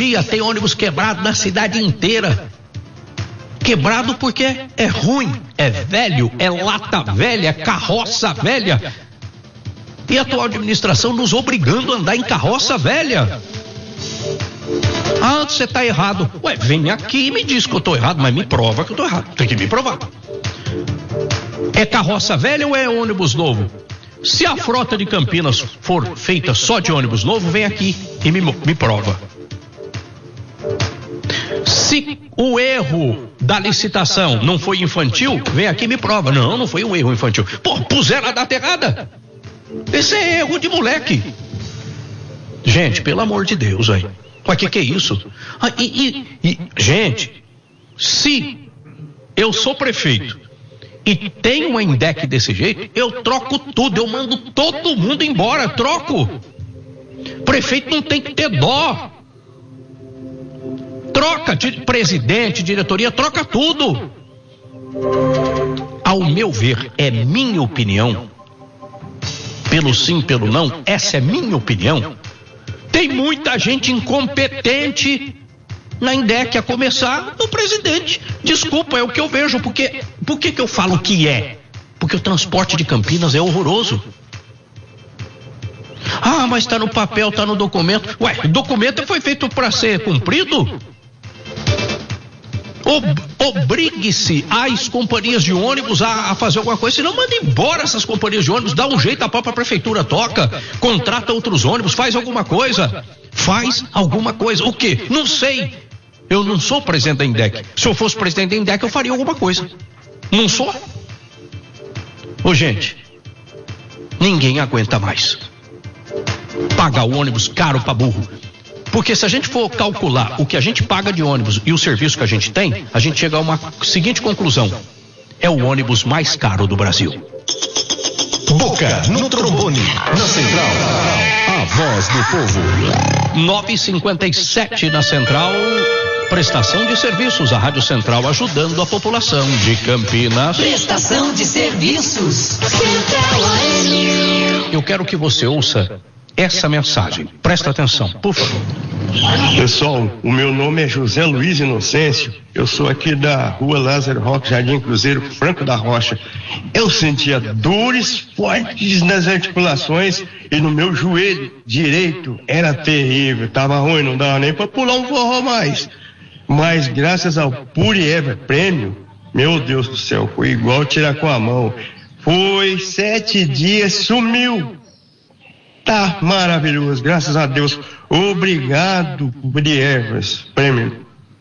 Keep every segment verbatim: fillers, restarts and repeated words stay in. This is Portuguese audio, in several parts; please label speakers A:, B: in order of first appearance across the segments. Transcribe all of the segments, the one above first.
A: dia tem ônibus quebrado na cidade inteira. Quebrado porque é ruim, é velho, é lata velha, é carroça velha. E a atual administração nos obrigando a andar em carroça velha. Ah, você tá errado. Ué, vem aqui e me diz que eu tô errado, mas me prova que eu tô errado. Tem que me provar. É carroça velha ou é ônibus novo? Se a frota de Campinas for feita só de ônibus novo, vem aqui e me, me prova. Se o erro da licitação não foi infantil, vem aqui e me prova. Não, não foi um erro infantil. Pô, puseram a data errada. Esse é erro de moleque. Gente, pelo amor de Deus, aí. Mas que que é isso? Ah, e, e, e, gente, se eu sou prefeito e tenho uma INDEC desse jeito, eu troco tudo, eu mando todo mundo embora, troco. Prefeito não tem que ter dó. Troca de presidente, diretoria, troca tudo. Ao meu ver, é minha opinião. Pelo sim, pelo não, essa é minha opinião. Tem muita gente incompetente na INDEC, a começar no presidente. Desculpa, é o que eu vejo. Porque, por que que eu falo que é? Porque o transporte de Campinas é horroroso. Ah, mas tá no papel, tá no documento. Ué, o documento foi feito para ser cumprido? Obrigue-se as companhias de ônibus a, a fazer alguma coisa, senão manda embora essas companhias de ônibus, dá um jeito, a própria prefeitura toca, contrata outros ônibus, faz alguma coisa, faz alguma coisa. O quê? Não sei. Eu não sou presidente da INDEC. Se eu fosse presidente da INDEC, eu faria alguma coisa. Não sou? Ô, gente, ninguém aguenta mais pagar o ônibus caro pra burro. Porque se a gente for calcular o que a gente paga de ônibus e o serviço que a gente tem, a gente chega a uma seguinte conclusão: é o ônibus mais caro do Brasil.
B: Boca no trombone, na central, a voz do povo.
A: nove e cinquenta e sete na central, prestação de serviços, a Rádio Central ajudando a população de Campinas.
C: Prestação de serviços, Central A M.
A: Eu quero que você ouça essa mensagem. Presta atenção, por favor.
D: Pessoal, o meu nome é José Luiz Inocêncio. Eu sou aqui da rua Lázaro Roque, Jardim Cruzeiro, Franco da Rocha. Eu sentia dores fortes nas articulações e no meu joelho direito era terrível. Tava ruim, não dava nem para pular um forró mais. Mas graças ao Pure Ever Premium, meu Deus do céu, foi igual tirar com a mão. Foi sete dias, sumiu. Tá maravilhoso, graças a Deus. Obrigado, Pure Ever Premium.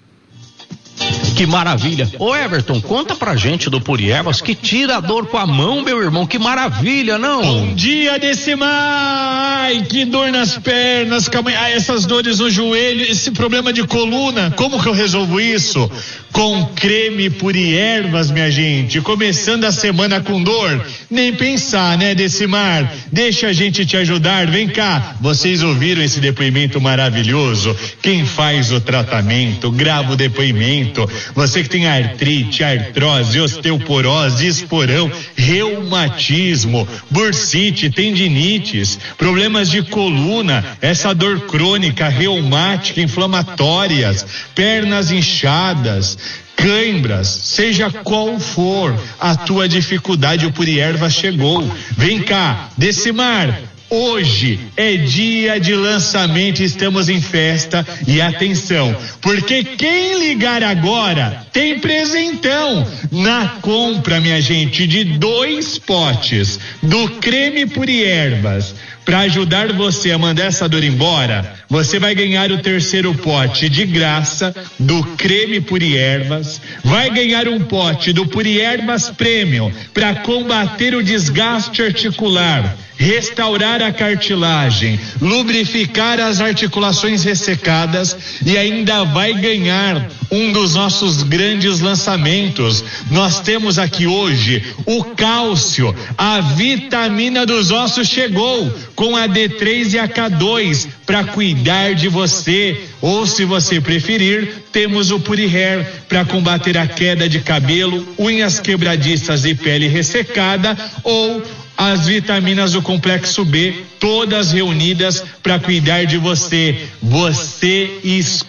A: Que maravilha. Ô Everton, conta pra gente do Pure Ervas que tira a dor com a mão, meu irmão. Que maravilha, não?
E: Bom dia, Decimar. Ai, que dor nas pernas, calma aí. Ai, essas dores no joelho, esse problema de coluna. Como que eu resolvo isso? Com creme Pure Ervas, minha gente. Começando a semana com dor, nem pensar, né, Decimar? Deixa a gente te ajudar. Vem cá. Vocês ouviram esse depoimento maravilhoso? Quem faz o tratamento, grava o depoimento. Você que tem artrite, artrose, osteoporose, esporão, reumatismo, bursite, tendinites, problemas de coluna, essa dor crônica, reumática, inflamatórias, pernas inchadas, cãibras, seja qual for a tua dificuldade, o Pure Ervas chegou. Vem cá, Decimar. Hoje é dia de lançamento, estamos em festa e atenção, porque quem ligar agora tem presentão na compra, minha gente, de dois potes do creme Pure Ervas. Para ajudar você a mandar essa dor embora, você vai ganhar o terceiro pote de graça do creme Pure Ervas, vai ganhar um pote do Pure Ervas Premium para combater o desgaste articular, restaurar a cartilagem, lubrificar as articulações ressecadas e ainda vai ganhar um dos nossos grandes lançamentos. Nós temos aqui hoje o cálcio, a vitamina dos ossos chegou com a D três e a K dois para cuidar de você, ou se você preferir, temos o Pure Hair para combater a queda de cabelo, unhas quebradiças e pele ressecada, ou as vitaminas do complexo B, todas reunidas para cuidar de você. Você escolhe.